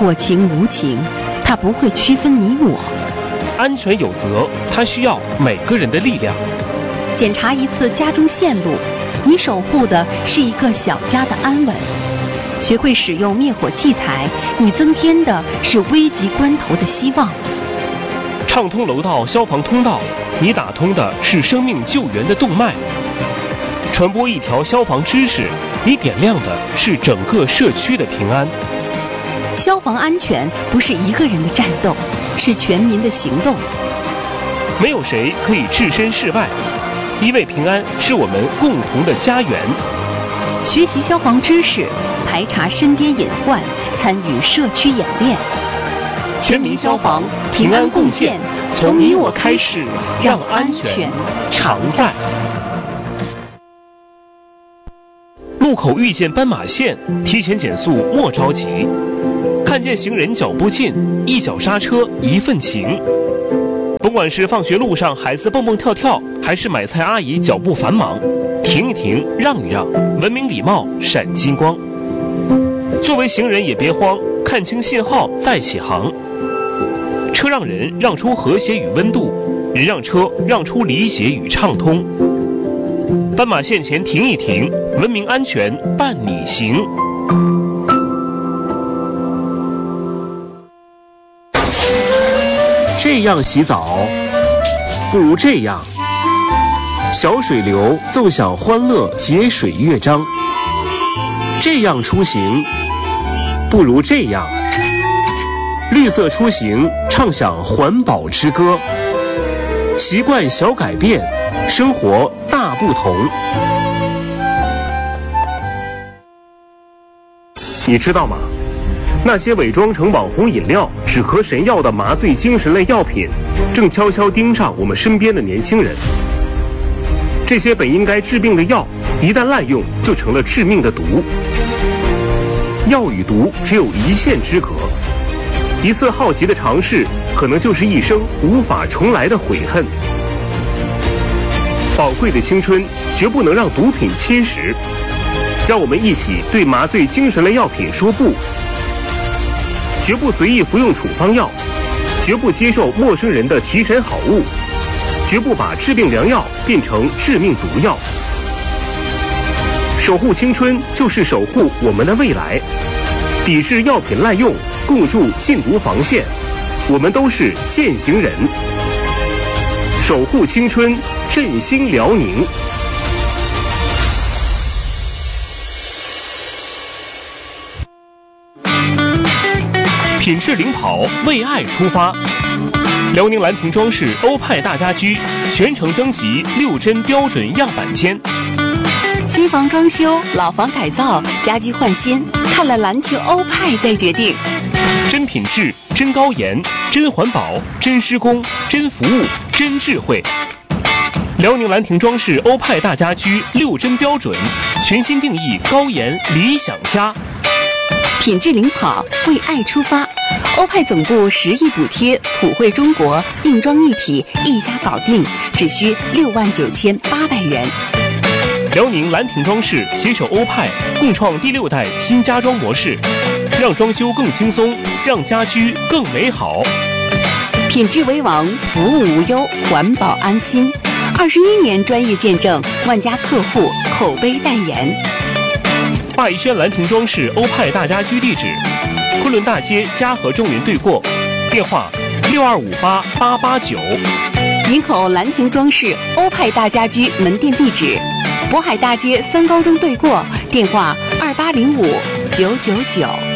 或情无情，它不会区分你我。 安全有责，它需要每个人的力量。 检查一次家中线路，你守护的是一个小家的安稳。学会使用灭火器材，你增添的是危急关头的希望。 畅通楼道消防通道，你打通的是生命救援的动脉。传播一条消防知识，你点亮的是整个社区的平安。 消防安全不是一个人的战斗，是全民的行动。 没有谁可以置身事外，因为平安是我们共同的家园。 学习消防知识，排查身边隐患，参与社区演练。 全民消防，平安共建，从你我开始，让安全常在。路口遇见斑马线，提前减速莫着急。看见行人脚步近，一脚刹车一份情。甭管是放学路上孩子蹦蹦跳跳，还是买菜阿姨脚步繁忙，停一停，让一让，文明礼貌闪金光。作为行人也别慌，看清信号再起航。车让人让出和谐与温度，人让车让出理解与畅通。斑马线前停一停，文明安全伴你行。这样洗澡，不如这样。小水流奏响欢乐节水乐章。这样出行，不如这样。绿色出行，唱响环保之歌。习惯小改变，生活大不同。你知道吗？那些伪装成网红饮料、止咳神药的麻醉精神类药品，正悄悄盯上我们身边的年轻人。这些本应该治病的药，一旦滥用，就成了致命的毒。药与毒只有一线之隔，一次好奇的尝试，可能就是一生无法重来的悔恨。宝贵的青春绝不能让毒品侵蚀，让我们一起对麻醉精神类药品说不。绝不随意服用处方药，绝不接受陌生人的提神好物，绝不把治病良药变成致命毒药。守护青春就是守护我们的未来，抵制药品滥用，共筑禁毒防线，我们都是践行人。守护青春，振兴辽宁。品质领跑，为爱出发。辽宁兰亭装饰欧派大家居全程征集6针标准样板间。 新房装修、老房改造、家居换新，看了兰亭欧派再决定。 真品质，真高颜，真环保，真施工，真服务，真智慧。辽宁兰亭装饰欧派大家居6针标准，全新定义高颜理想家。 品质领跑，为爱出发。欧派总部10亿补贴，普惠中国，定妆一体，一家搞定，只需69800元。 辽宁兰亭装饰携手欧派，共创第6代新家装模式，让装修更轻松，让家居更美好。 品质为王，服务无忧，环保安心。21年专业见证，万家客户口碑代言。 霸逸轩兰亭装饰欧派大家居地址：昆仑大街嘉禾中云对过，电话6258889。 营口兰亭装饰欧派大家居门店地址：渤海大街3高中对过，电话2805-999。